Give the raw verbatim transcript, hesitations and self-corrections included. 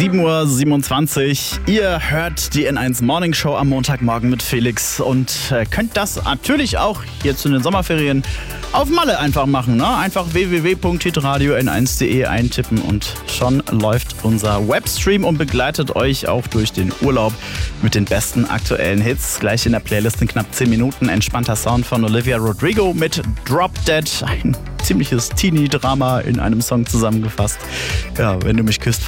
sieben Uhr siebenundzwanzig. Ihr hört die N eins Morning Show am Montagmorgen mit Felix und äh, könnt das natürlich auch jetzt in den Sommerferien auf Malle einfach machen. Ne? Einfach w w w punkt hitradio n eins punkt d e eintippen und schon läuft unser Webstream und begleitet euch auch durch den Urlaub mit den besten aktuellen Hits. Gleich in der Playlist in knapp zehn Minuten entspannter Sound von Olivia Rodrigo mit Drop Dead. Ein ziemliches Teenie-Drama in einem Song zusammengefasst. Ja, wenn du mich küsst.